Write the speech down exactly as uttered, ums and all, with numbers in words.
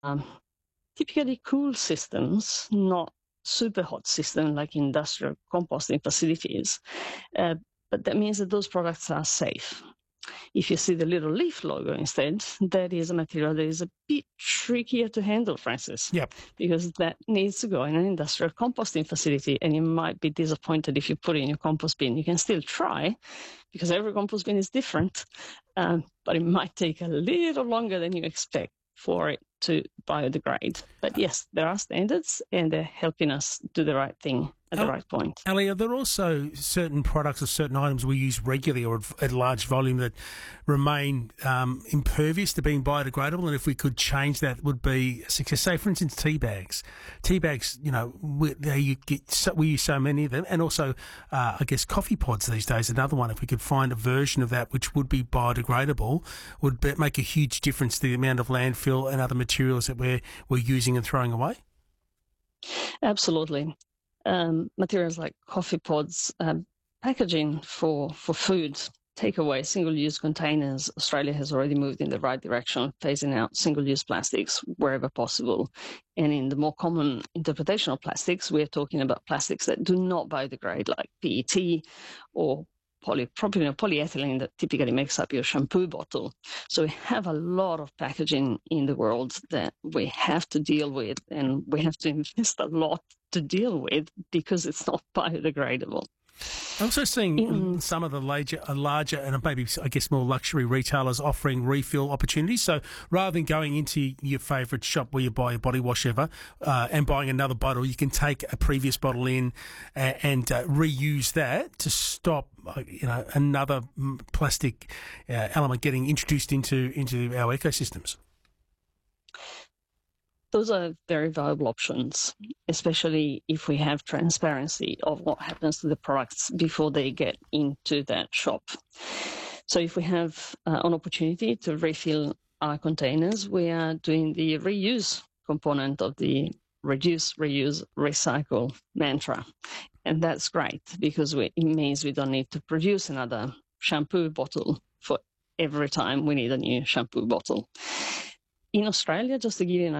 um, typically cool systems, not super hot systems like industrial composting facilities. Uh, but that means that those products are safe. If you see the little leaf logo instead, that is a material that is a bit trickier to handle, Francis, Yep. because that needs to go in an industrial composting facility, and you might be disappointed if you put it in your compost bin. You can still try, because every compost bin is different, um, but it might take a little longer than you expect for it to biodegrade. But yes, there are standards, and they're helping us do the right thing at the right point. Ali, are there also certain products or certain items we use regularly or at large volume that remain um, impervious to being biodegradable? And if we could change that, would be a success. Say, for instance, tea bags. Tea bags, you know, we, they, you get so, we use so many of them. And also, uh, I guess, coffee pods these days, another one. If we could find a version of that which would be biodegradable, would be, make a huge difference to the amount of landfill and other materials that we're, we're using and throwing away. Absolutely. Um, materials like coffee pods, um, packaging for, for food, takeaway, single-use containers. Australia has already moved in the right direction, phasing out single-use plastics wherever possible. And in the more common interpretation of plastics, we're talking about plastics that do not biodegrade, like P E T or polypropylene or polyethylene that typically makes up your shampoo bottle. So we have a lot of packaging in the world that we have to deal with, and we have to invest a lot to deal with because it's not biodegradable. I'm also seeing In, some of the larger, larger and maybe, I guess, more luxury retailers offering refill opportunities. So rather than going into your favourite shop where you buy a body wash ever uh, and buying another bottle, you can take a previous bottle in and, and uh, reuse that to stop, uh, you know, another plastic uh, element getting introduced into into our ecosystems. Those are very valuable options, especially if we have transparency of what happens to the products before they get into that shop. So if we have uh, an opportunity to refill our containers, we are doing the reuse component of the reduce, reuse, recycle mantra. And that's great because we, it means we don't need to produce another shampoo bottle for every time we need a new shampoo bottle. In Australia, just to give you an